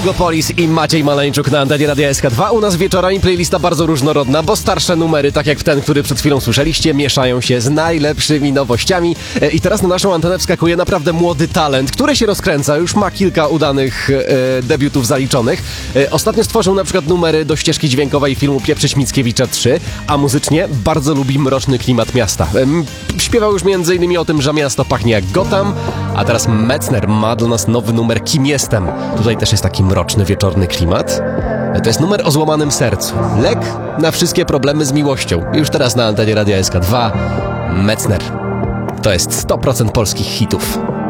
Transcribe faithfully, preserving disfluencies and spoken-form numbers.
Długopolis i Maciej Maleńczuk na antenie Radia S K dwa. U nas wieczorami playlista bardzo różnorodna, bo starsze numery, tak jak ten, który przed chwilą słyszeliście, mieszają się z najlepszymi nowościami. I teraz na naszą antenę wskakuje naprawdę młody talent, który się rozkręca, już ma kilka udanych e, debiutów zaliczonych. E, ostatnio stworzył na przykład numery do ścieżki dźwiękowej filmu Pieprzyć Mickiewicza trzy, a muzycznie bardzo lubi mroczny klimat miasta. E, śpiewał już między innymi o tym, że miasto pachnie jak Gotham, a teraz Metzner ma dla nas nowy numer Kim jestem. Tutaj też jest taki mroczny, wieczorny klimat. To jest numer o złamanym sercu. Lek na wszystkie problemy z miłością. Już teraz na antenie Radia S K dwa Metzner. To jest sto procent polskich hitów.